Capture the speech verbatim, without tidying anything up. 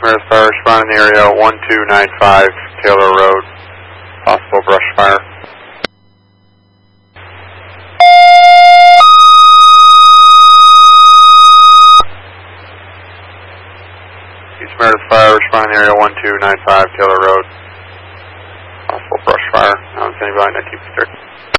Meredith Fire, responding area one two nine five Taylor Road. Possible brush fire. East Meredith Fire, responding area one two nine five Taylor Road. Possible brush fire. Now it's anybody nineteen strict.